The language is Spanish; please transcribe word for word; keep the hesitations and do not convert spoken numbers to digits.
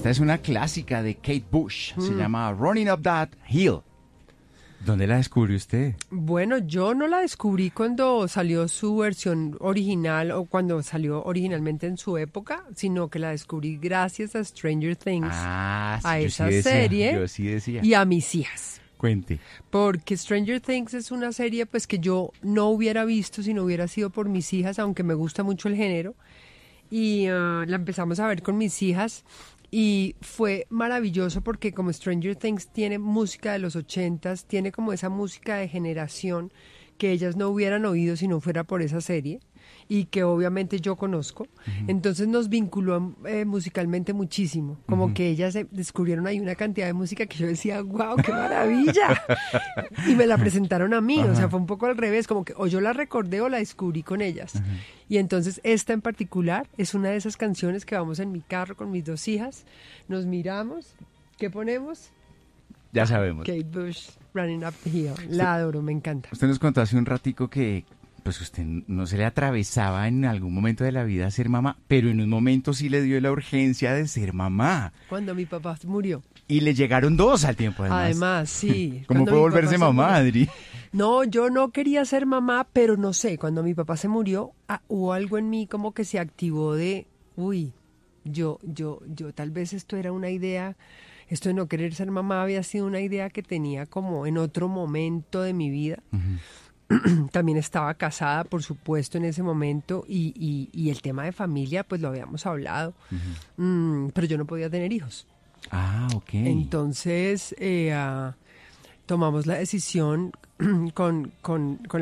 Esta es una clásica de Kate Bush. Mm. Se llama Running Up That Hill. ¿Dónde la descubrió usted? Bueno, yo no la descubrí cuando salió su versión original o cuando salió originalmente en su época, sino que la descubrí gracias a Stranger Things, Ah, sí, a yo esa sí decía, serie yo sí decía. y a mis hijas. Cuente. Porque Stranger Things es una serie pues que yo no hubiera visto si no hubiera sido por mis hijas, aunque me gusta mucho el género. Y uh, la empezamos a ver con mis hijas y fue maravilloso porque como Stranger Things tiene música de los ochentas, tiene como esa música de generación que ellas no hubieran oído si no fuera por esa serie y que obviamente yo conozco. Uh-huh. Entonces nos vinculó eh, musicalmente muchísimo, como uh-huh. que ellas eh, descubrieron ahí una cantidad de música que yo decía, wow, qué maravilla. Y me la presentaron a mí, uh-huh. o sea, fue un poco al revés, como que o yo la recordé o la descubrí con ellas. Uh-huh. Y entonces esta en particular es una de esas canciones que vamos en mi carro con mis dos hijas, nos miramos, ¿qué ponemos? Ya sabemos. Kate Bush, Running Up the Hill. La adoro, me encanta. Usted nos contó hace un ratico que pues usted no se le atravesaba en algún momento de la vida ser mamá, pero en un momento sí le dio la urgencia de ser mamá. Cuando mi papá murió. Y le llegaron dos al tiempo, además. Además, sí. ¿Cómo fue volverse mamá, Adri? No, yo no quería ser mamá, pero no sé, cuando mi papá se murió, ah, hubo algo en mí como que se activó de, uy, yo, yo, yo, tal vez esto era una idea, esto de no querer ser mamá había sido una idea que tenía como en otro momento de mi vida. Uh-huh. También estaba casada, por supuesto, en ese momento y, y, y el tema de familia, pues lo habíamos hablado, uh-huh. mm, pero yo no podía tener hijos. Ah, ok. Entonces, eh, uh, tomamos la decisión con, con, con